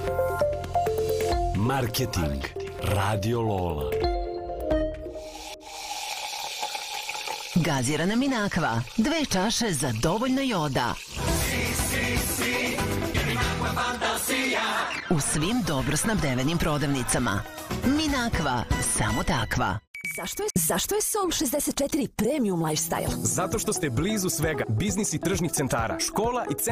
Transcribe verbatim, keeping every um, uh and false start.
Marketing. Radio Lola. Gazirana Minakva. Dve čaše za dovoljno joda. U svim dobro snabdevenim prodavnicama. Minakva. Samo takva. Zašto je, zašto je Sol šezdeset četiri premium lifestyle? Zato što ste blizu svega, biznis i tržnih centara, škola i centara.